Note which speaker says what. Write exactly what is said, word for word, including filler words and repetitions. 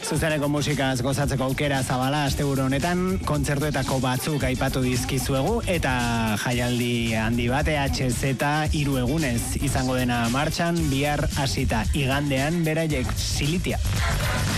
Speaker 1: Zuzeneko musikaz gozatzeko aukera zabala asteburu honetan kontzertuetako batzuk aipatu dizkizuegu eta jaialdi handi bat E H Z hiru egunez izango dena martxan bihar hasita igandean beraiek Silitia.